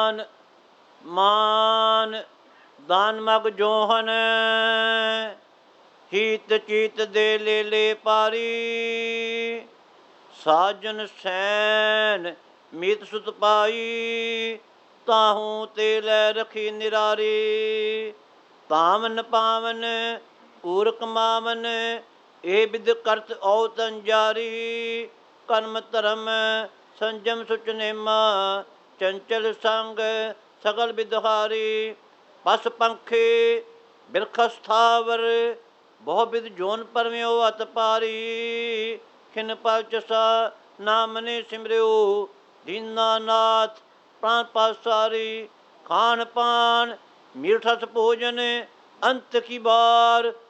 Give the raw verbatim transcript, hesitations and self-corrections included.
ਮਾਨ ਦਾਨ ਮਗ ਜੋਹਨ ਹੀਤ ਚੀਤ ਦੇ ਲੈ ਲੈ ਪਾਰੀ ਸਾਜਨ ਸੈਨ ਮੀਤ ਸੁਤ ਪਾਈ ਤਾਹੂ ਤੇ ਲੈ ਰਖੀ ਨਿਰਾਰੀ ਤਾਵਨ ਪਾਵਨ ਪੂਰਕ ਮਾਵਨ ਇਹ ਬਿਦ ਕਰਤ ਔਤਨ ਜਾਰੀ ਕਰਮ ਧਰਮ ਸੰਜਮ ਸੁਚ ਨੇਮਾ ਚੰਚਲ ਸੰਗ ਸਗਲ ਬਿਦਹਾਰੀ ਪਸ ਪੰਖੇ ਬਿਰਖ ਸਥਾਵਰ ਬਹੁ ਬਿਦ ਜੋਨ ਪਰਮਿਓ ਅਤ ਪਾਰੀ ਖਿਨ ਪਲ ਚਸਾ ਨਾਮ ਨੇ ਸਿਮਰਿਓ ਦੀਨਾਨਾਥ ਪ੍ਰਾਨ ਪਾਸਾਰੀ ਖਾਨ ਪਾਨ ਮੀਠਸ ਭੋਜਨ ਅੰਤ ਕੀ ਬਾਰ